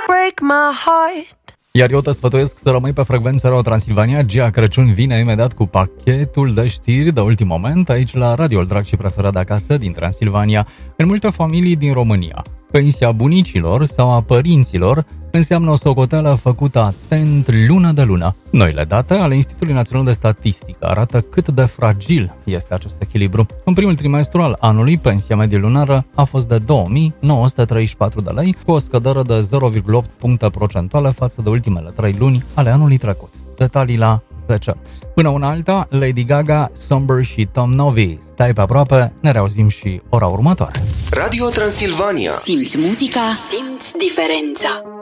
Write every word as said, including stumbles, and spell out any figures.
break my heart. Iar eu te sfătuiesc să rămâi pe frecvența Radio Transilvania. Gia Crăciun vine imediat cu pachetul de știri de ultim moment aici la radioul drag și preferat de acasă din Transilvania. În multe familii din România, pensia bunicilor sau a părinților înseamnă o socoteală făcută atent lună de lună. Noile date ale Institutului Național de Statistică arată cât de fragil este acest echilibru. În primul trimestru al anului, pensia medie lunară a fost de două mii nouă sute treizeci și patru de lei, cu o scădere de zero virgulă opt puncte procentuale față de ultimele trei luni ale anului trecut. Detalii la zece. Până una alta, Lady Gaga, Somber și Tom Novi. Stai pe aproape, ne reauzim și ora următoare. Radio Transilvania. Simți muzica, simți diferența.